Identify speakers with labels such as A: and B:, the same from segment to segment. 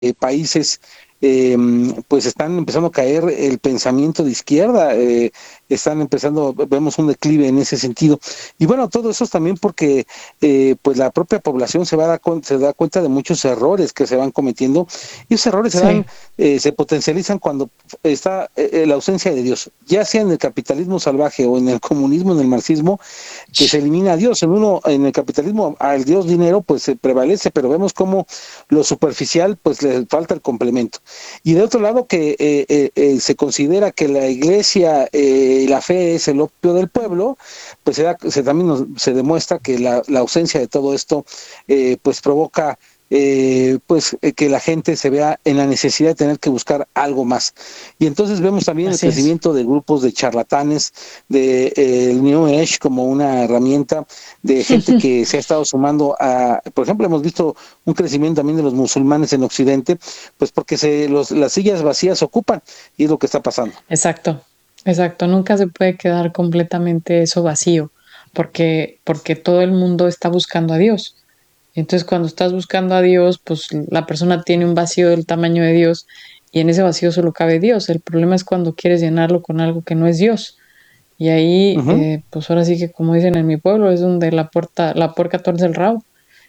A: países pues están empezando a caer el pensamiento de izquierda, están empezando, vemos un declive en ese sentido. Y bueno, todo eso es también porque pues la propia población se da cuenta de muchos errores que se van cometiendo, y esos errores
B: Sí,
A: se potencializan cuando está la ausencia de Dios, ya sea en el capitalismo salvaje o en el comunismo, en el marxismo, que se elimina a Dios. En el capitalismo al Dios dinero pues se prevalece, pero vemos cómo lo superficial pues le falta el complemento. Y de otro lado que se considera que la iglesia y la fe es el opio del pueblo, pues también se demuestra que la ausencia de todo esto pues provoca que la gente se vea en la necesidad de tener que buscar algo más. Y entonces vemos también el
B: así es.
A: crecimiento de grupos de charlatanes, de el New Age como una herramienta, de gente que se ha estado sumando por ejemplo, hemos visto un crecimiento también de los musulmanes en Occidente, pues porque las sillas vacías se ocupan, y es lo que está pasando.
B: Exacto, exacto. Nunca se puede quedar completamente eso vacío, porque todo el mundo está buscando a Dios. Entonces, cuando estás buscando a Dios, pues la persona tiene un vacío del tamaño de Dios y en ese vacío solo cabe Dios. El problema es cuando quieres llenarlo con algo que no es Dios. Y ahí,
A: Ujú.
B: pues ahora sí que como dicen en mi pueblo, es donde la puerca torce el rabo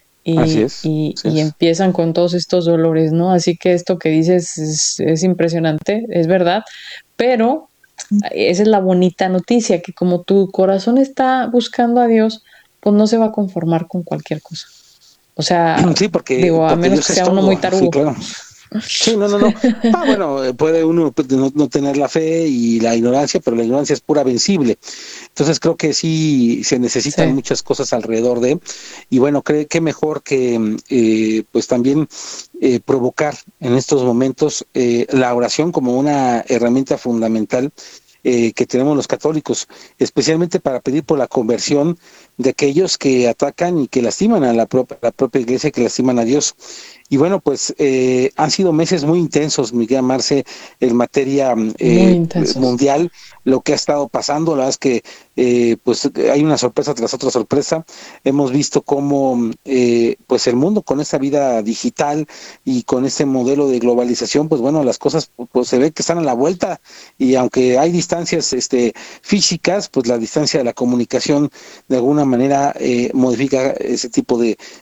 A: Así
B: y,
A: es,
B: y,
A: así
B: y
A: es.
B: empiezan con todos estos dolores, ¿no? Así que esto que dices es impresionante, es verdad, pero esa es la bonita noticia, que como tu corazón está buscando a Dios, pues no se va a conformar con cualquier cosa. O sea,
A: Sí, porque,
B: digo, a
A: porque
B: menos
A: Dios
B: que
A: es
B: sea uno muy
A: todo, sí,
B: tarugo.
A: claro. Sí, no, no, no. Bueno, puede uno pues, no tener la fe y la ignorancia, pero la ignorancia es pura vencible. Entonces creo que sí se necesitan
B: Sí,
A: muchas cosas alrededor de, y bueno, qué mejor que pues también provocar en estos momentos la oración como una herramienta fundamental que tenemos los católicos, especialmente para pedir por la conversión de aquellos que atacan y que lastiman a la propia iglesia, que lastiman a Dios. Y bueno, pues han sido meses muy intensos, Miguel Marce, en materia
B: muy intensos.
A: mundial, lo que ha estado pasando. La verdad es que pues hay una sorpresa tras otra sorpresa. Hemos visto cómo pues el mundo con esta vida digital y con este modelo de globalización, pues bueno, las cosas pues, se ve que están a la vuelta, y aunque hay distancias físicas, pues la distancia de la comunicación de alguna manera modifica ese tipo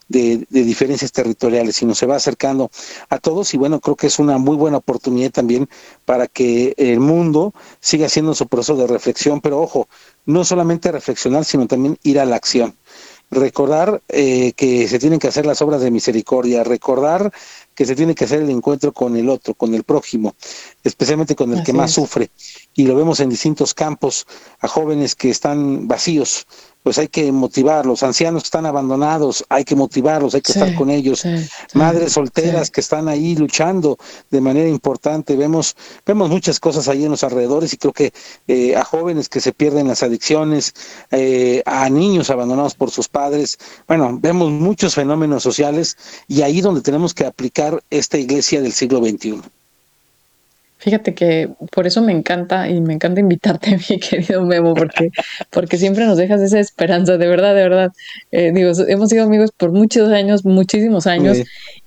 A: de diferencias territoriales y nos se va acercando a todos. Y bueno, creo que es una muy buena oportunidad también para que el mundo siga haciendo su proceso de reflexión, pero ojo, no solamente reflexionar, sino también ir a la acción. Recordar que se tienen que hacer las obras de misericordia, recordar que se tiene que hacer el encuentro con el otro, con el prójimo, especialmente con el que
B: Así
A: más
B: es.
A: sufre. Y lo vemos en distintos campos, a jóvenes que están vacíos, pues hay que motivarlos, ancianos que están abandonados, hay que motivarlos, hay que estar
B: Sí,
A: con ellos,
B: sí, sí,
A: madres
B: sí.
A: solteras que están ahí luchando de manera importante. Vemos muchas cosas ahí en los alrededores, y creo que a jóvenes que se pierden las adicciones, a niños abandonados por sus padres. Bueno, vemos muchos fenómenos sociales, y ahí donde tenemos que aplicar esta iglesia del siglo XXI.
B: Fíjate que por eso me encanta y me encanta invitarte, mi querido Memo, porque siempre nos dejas esa esperanza, de verdad, de verdad. Digo, hemos sido amigos por muchos años, muchísimos años,
A: Eh,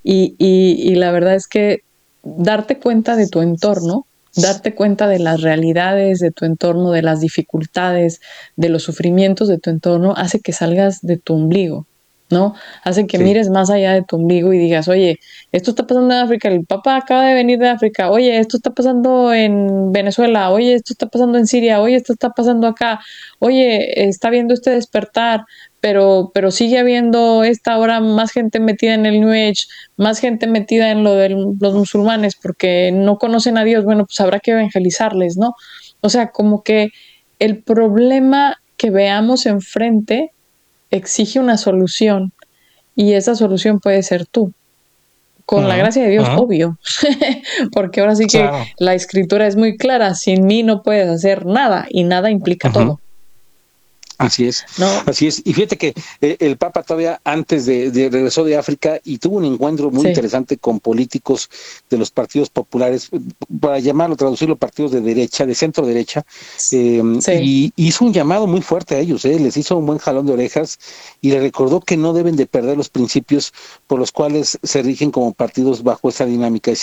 B: y la verdad es que darte cuenta de tu entorno, darte cuenta de las realidades de tu entorno, de las dificultades, de los sufrimientos de tu entorno, hace que salgas de tu ombligo, ¿no? Hace que
A: sí,
B: mires más allá de tu ombligo y digas, oye, esto está pasando en África, el papá acaba de venir de África, oye, esto está pasando en Venezuela, oye, esto está pasando en Siria, oye, esto está pasando acá, oye, está viendo este despertar, pero sigue habiendo esta hora más gente metida en el New Age, más gente metida en lo de los musulmanes, porque no conocen a Dios, bueno, pues habrá que evangelizarles, ¿no? O sea, como que el problema que veamos enfrente exige una solución y esa solución puede ser tú con la
A: uh-huh,
B: gracia de Dios,
A: uh-huh,
B: obvio, porque ahora sí que
A: claro.
B: la escritura es muy clara, sin mí no puedes hacer nada y nada implica
A: Uh-huh.
B: todo.
A: Así es,
B: ¿no?
A: así es. Y fíjate que el Papa todavía antes de regresó de África y tuvo un encuentro muy
B: Sí,
A: interesante con políticos de los partidos populares, para llamarlo, traducirlo, partidos de derecha, de centro derecha,
B: sí.
A: y hizo un llamado muy fuerte a ellos, les hizo un buen jalón de orejas y le recordó que no deben de perder los principios por los cuales se rigen como partidos bajo esa dinámica.